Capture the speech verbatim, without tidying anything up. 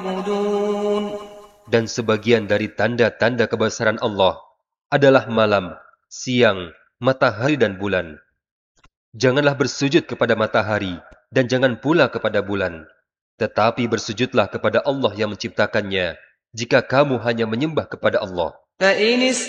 Dan sebagian dari tanda-tanda kebesaran Allah adalah malam, siang, matahari dan bulan. Janganlah bersujud kepada matahari dan jangan pula kepada bulan. Tetapi bersujudlah kepada Allah yang menciptakannya, jika kamu hanya menyembah kepada Allah.